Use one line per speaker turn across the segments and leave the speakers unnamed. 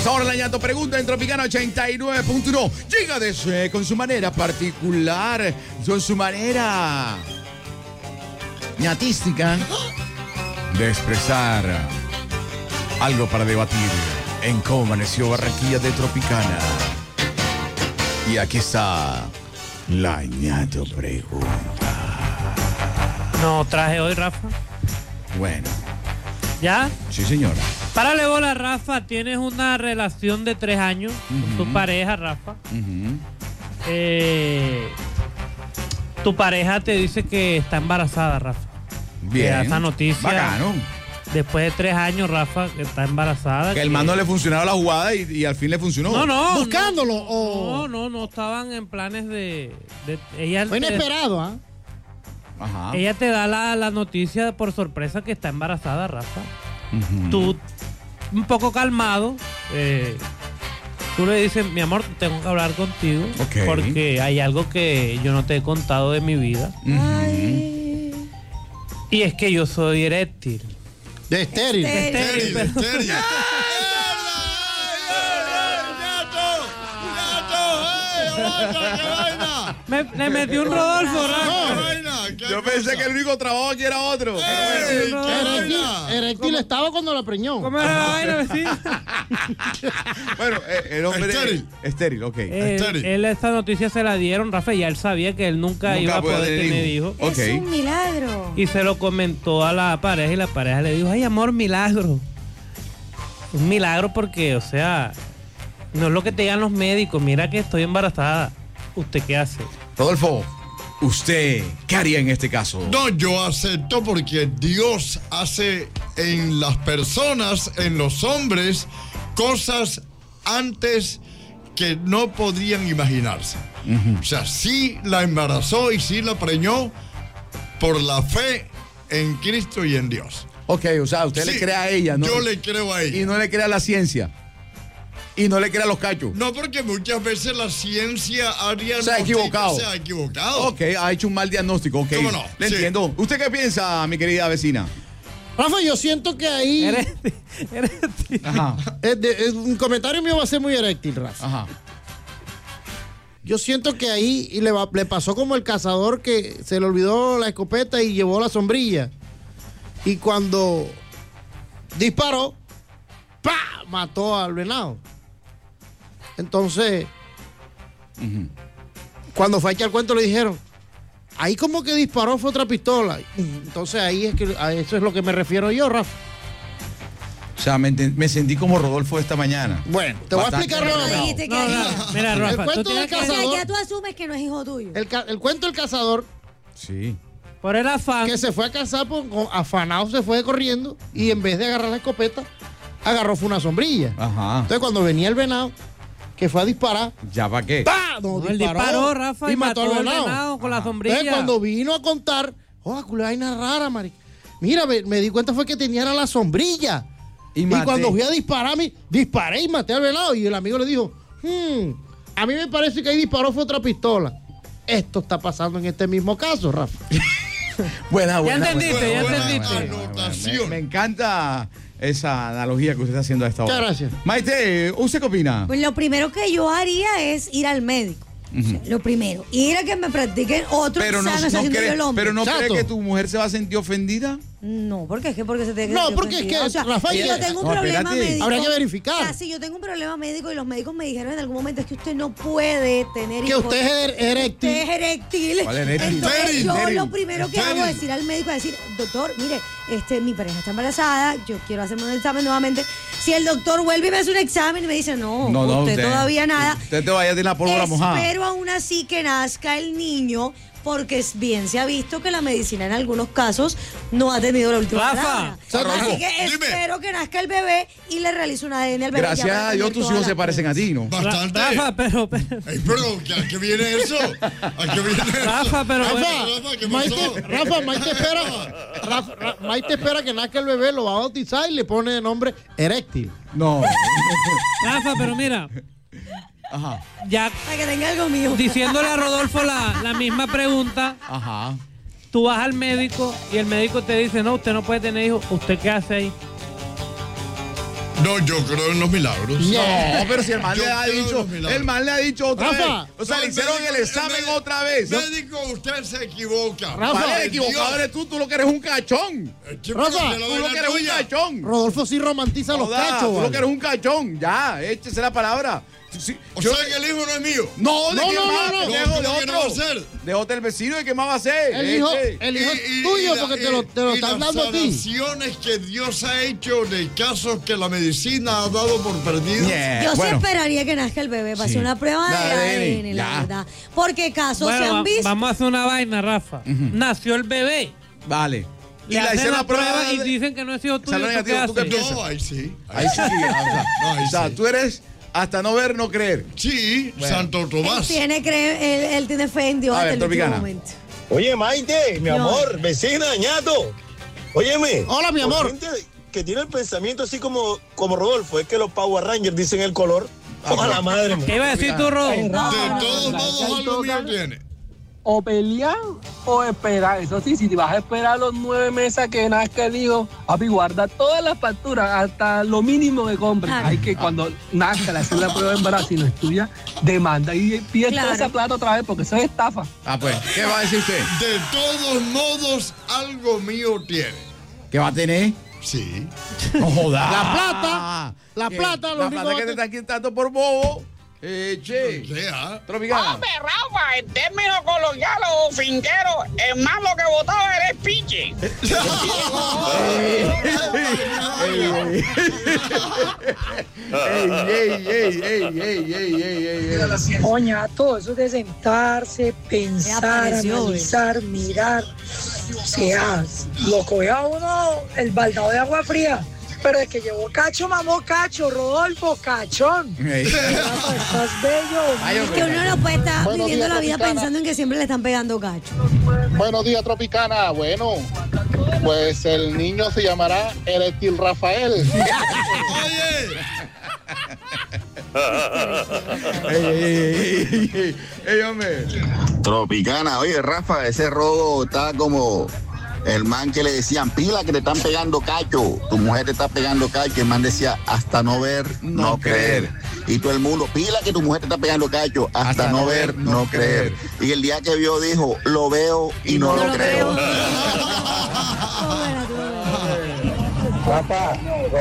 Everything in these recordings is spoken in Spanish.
esta hora la ñato pregunta en Tropicana 89.1. Llega con su manera particular, con su manera ñatística de expresar algo para debatir en cómo amaneció Barranquilla de Tropicana. Y aquí está la ñato pregunta.
No traje hoy, Rafa.
Bueno.
¿Ya?
Sí, señora.
Párale bola, Rafa. Tienes una relación de 3 años con tu pareja, Rafa. Tu pareja te dice que está embarazada, Rafa.
Bien.
Esa noticia.
Bacano.
Después de 3 años, Rafa, que está embarazada.
Que el man no le funcionaba la jugada y al fin le funcionó.
No.
¿Buscándolo o...?
No. Estaban en planes de ella.
Fue inesperado, ¿ah?
Ajá.
Ella te da la noticia por sorpresa que está embarazada, Rafa. Tú, un poco calmado, tú le dices, mi amor, tengo que hablar contigo.
Ok.
Porque hay algo que yo no te he contado de mi vida. Y es que yo soy eréctil.
De estéril.
Estéril.
Me metí un Rodolfo, Rafa.
Yo pensé que el único trabajo aquí era otro.
Eréctil estaba cuando la preñó.
¿Cómo era la vaina, vecino?
Bueno, el hombre estéril, ok.
Él esta noticia se la dieron, Rafa, y ya él sabía que él nunca iba a poder tener hijos.
Ok.
Es un milagro.
Y se lo comentó a la pareja y la pareja le dijo, ay, amor, milagro. Un milagro porque, o sea, no es lo que te digan los médicos. Mira que estoy embarazada. ¿Usted qué hace?
Rodolfo, ¿usted qué haría en este caso?
No, yo acepto porque Dios hace en las personas, en los hombres, cosas antes que no podrían imaginarse. O sea, sí la embarazó y sí la preñó por la fe en Cristo y en Dios.
Ok, o sea, usted
Sí,
le cree a ella, ¿no?
Yo le creo a ella.
Y no le cree a la ciencia. Y no le cree a los cachos.
No, porque muchas veces la ciencia
Se ha equivocado.
Se ha equivocado.
Ok, ha hecho un mal diagnóstico, ok.
¿Cómo no?
Le
Sí.
entiendo. ¿Usted qué piensa, mi querida vecina?
Rafa, yo siento que ahí...
Ajá.
Un comentario mío va a ser muy eréctil, Rafa.
Ajá.
Yo siento que ahí le pasó como el cazador que se le olvidó la escopeta y llevó la sombrilla. Y cuando disparó, ¡pa! Mató al venado. Entonces, cuando fue a echar el cuento le dijeron, ahí como que disparó fue otra pistola. Entonces ahí es que a eso es lo que me refiero yo, Rafa.
O sea, me sentí como Rodolfo esta mañana.
Bueno, te voy a
Bastante
explicar
No
nuevamente.
dijiste que
Mira,
El
Rafa,
cuento
tú tienes
del
O
que...
sea,
cazador.
ya tú asumes que no es hijo tuyo.
El cuento del cazador
Sí.
Por el afán.
que se fue a cazar, pues, afanado se fue corriendo y en vez de agarrar la escopeta, agarró fue una sombrilla.
Ajá.
Entonces cuando venía el venado, que fue a disparar,
¿Ya para qué?
¡pah!
No, él disparó, Rafa, y mató al venado con la sombrilla.
Entonces cuando vino a contar, culo, vaina rara, marica. Mira, me di cuenta fue que tenía era la sombrilla.
Y
Y
maté.
cuando fui a disparar, disparé y maté al venado. Y el amigo le dijo, a mí me parece que ahí disparó fue otra pistola. Esto está pasando en este mismo caso, Rafa.
Buena.
Ya entendiste, ya
Buena
entendiste.
anotación.
Me encanta esa analogía que usted está haciendo a esta hora.
Muchas gracias.
Maite, ¿usted qué opina?
Pues lo primero que yo haría es ir al médico. O sea, lo primero. Ir a que me practiquen otro
Pero no,
examen haciendo yo el hombre.
pero no cree
Chato.
que tu mujer se va a sentir ofendida.
No, porque es que porque se te
No, porque es que,
o sea,
Rafael,
si yo tengo un
no,
problema
espérate.
médico.
Habrá que verificar.
O sea, si yo tengo un problema médico y los médicos me dijeron en algún momento es que usted no puede tener
Que
hijos.
usted es eréctil.
Usted es eréctil.
¿Cuál eréctil?
Entonces,
Estéril,
yo
estéril.
lo primero que hago es ir al médico a decir, doctor, mire, mi pareja está embarazada, yo quiero hacerme un examen nuevamente. Si el doctor vuelve y me hace un examen y me dice, no, usted todavía nada.
Usted te vaya a tener la pólvora mojada.
Espero aún así que nazca el niño, porque bien se ha visto que la medicina en algunos casos no ha tenido la última
Rafa,
palabra. Así que
dime.
espero que nazca el bebé y le realice un ADN al bebé.
Gracias
ya para
a Dios
tener
tus
todas
hijos se
las
parecen a
pruebas.
ti, ¿no?
Bastante.
Rafa, pero
Pero, ¿a qué viene eso? ¿A qué viene eso?
Rafa, pero bueno.
Rafa, ¿qué pasó?
Maite espera que nazca el bebé, lo va a bautizar y le pone de nombre eréctil.
No.
Rafa, pero mira,
Ajá.
ya
Para que tenga algo mío.
diciéndole a Rodolfo la misma pregunta,
Ajá.
tú vas al médico y el médico te dice, no, usted no puede tener hijos, ¿usted qué hace ahí?
No, yo creo en los milagros.
No, pero si el man
Yo
le ha
creo en
dicho,
los milagros.
el man le ha dicho otra
Rafa.
vez. O sea, le hicieron el examen otra vez.
Médico, usted se equivoca.
Rafa.
Vale, el
Dios.
equivocado eres tú lo que eres un cachón.
Rafa,
Tú lo que eres un cachón.
Rodolfo sí romantiza los
Joda,
cachos,
tú lo
vale.
que eres un cachón. Ya, échese la palabra. Sí,
O sea que el hijo no es mío.
no, ¿de
No,
quién
no,
más?
no, no.
Pendejo,
No,
de
¿pero qué no va a hacer?
De otro el vecino, ¿de qué más va a hacer?
El hijo es tuyo porque te lo está hablando a ti.
Las sanaciones que Dios ha hecho de casos que la medicina ha dado por perdidos.
Yeah,
Yo sí
bueno.
esperaría que nazca el bebé para
Sí.
hacer una prueba de
La ADN,
ADN,
ya.
la verdad. Porque casos se
Bueno,
han visto.
vamos a hacer una vaina, Rafa. Nació el bebé.
Vale. Y
Le
la
hacen
hicieron
la
la prueba
y dicen que no es hijo tuyo.
Salió
¿Tú qué
negativo, ¿tú qué
haces?
piensas?
No, ahí sí.
Ahí sí,
No, ahí
o sea,
sí.
tú eres hasta no ver, no creer.
Sí,
Bueno.
Santo
Él
Tomás.
él tiene fe en Dios
A
hasta
ver,
el último
Tropicana.
momento.
Oye, Maite, mi
No.
amor, vecina, ñato. Óyeme.
Hola, mi
por
amor.
gente que tiene el pensamiento así como Rodolfo, es que los Power Rangers dicen el color. Ojalá madre mía.
¿Qué iba a decir tú, Rodo?
De todos modos, algo mío tiene.
O pelear o esperar. Eso sí, si te vas a esperar los 9 meses que nazca el hijo, papi, guarda todas las facturas, hasta lo mínimo que compres.
Claro.
Hay que cuando nazca, le hacen la prueba de embarazo y no es tuya, demanda y pide
Claro.
toda esa plata otra vez porque eso es estafa.
Ah, pues, ¿qué va a decir usted?
De todos modos, algo mío tiene.
¿Qué va a tener?
Sí.
No jodas.
La plata, lo
La
único
plata que te están quitando por bobo. Che.
Sea.
Tropicana.
Hombre, Rafa, en términos coloquiales o finqueros, es más lo que votaba eres piche.
Oñato, eso de sentarse, pensar,
apareció,
analizar, mirar. O sea, lo coge a uno el baldado de agua fría. Pero es que llevó cacho, mamó cacho, Rodolfo, cachón. Rafa, estás bello.
Es que uno no puede estar
Buenos
viviendo
días,
la vida
Tropicana.
pensando en que siempre le están pegando cacho.
Buenos días, Tropicana. Bueno, pues el niño se llamará Eretil Rafael.
Oye.
Ey, hombre.
Tropicana, oye Rafa, ese Rodo está como el man que le decían, pila que te están pegando cacho, tu mujer te está pegando cacho, y el man decía, hasta no ver, no creer. Y todo el mundo, pila que tu mujer te está pegando cacho, hasta no ver, no creer. Y el día que vio dijo, lo veo y no lo creo.
Papá,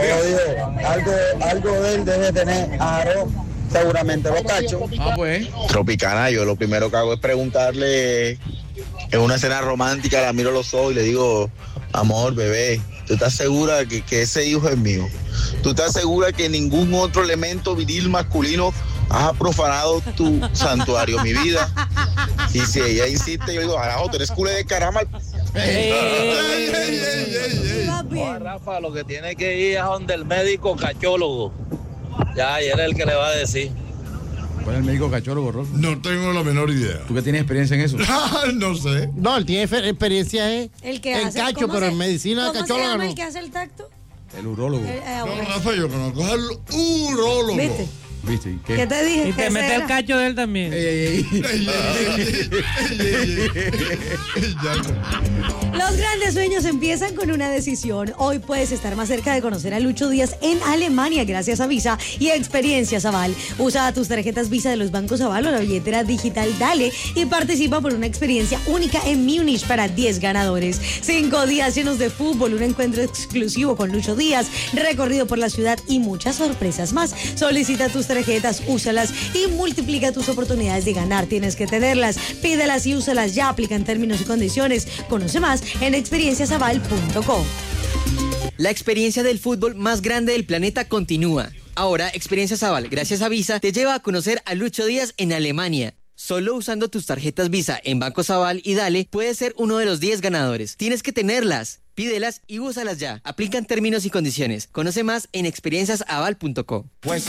algo de él debe tener aro, seguramente los cachos.
Ah, pues.
Tropicana, yo lo primero que hago es preguntarle, en una escena romántica, la miro a los ojos y le digo, amor, bebé, ¿tú estás segura que ese hijo es mío? ¿Tú estás segura que ningún otro elemento viril masculino ha profanado tu santuario, mi vida? Y si ella insiste, yo digo, carajo, tú eres culé de caramba.
Va bien.
Rafa, lo que tiene que ir es donde el médico cachólogo. Ya, y él es el que le va a decir.
¿Cuál es el médico cachólogo, Rolfo?
No tengo la menor idea.
¿Tú que tienes experiencia en eso?
No sé.
No, él tiene experiencia
El que
en
hace,
cacho,
¿cómo
pero
se-
en medicina
¿cómo se
cachóloga
llama
no.
el que hace el tacto?
El urólogo.
No,
Bueno.
Rafa, yo conozco al urólogo.
¿Viste?
¿Viste? ¿Y qué?
¿Qué te dije?
Y te
Ese
mete el
era.
cacho de él también.
Los grandes sueños empiezan con una decisión. Hoy puedes estar más cerca de conocer a Lucho Díaz en Alemania gracias a Visa y Experiencias Aval. Usa tus tarjetas Visa de los bancos Aval o la billetera digital Dale y participa por una experiencia única en Múnich para 10 ganadores. 5 días llenos de fútbol, un encuentro exclusivo con Lucho Díaz, recorrido por la ciudad y muchas sorpresas más. Solicita tus tarjetas, úsalas y multiplica tus oportunidades de ganar. Tienes que tenerlas, pídelas y úsalas ya. Aplican términos y condiciones. Conoce más en experienciasaval.com.
La experiencia del fútbol más grande del planeta continúa. Ahora, Experiencias Aval, gracias a Visa, te lleva a conocer a Lucho Díaz en Alemania. Solo usando tus tarjetas Visa en Bancos Aval y Dale, puedes ser uno de los 10 ganadores. Tienes que tenerlas, pídelas y úsalas ya. Aplican términos y condiciones. Conoce más en experienciasaval.com.
Pues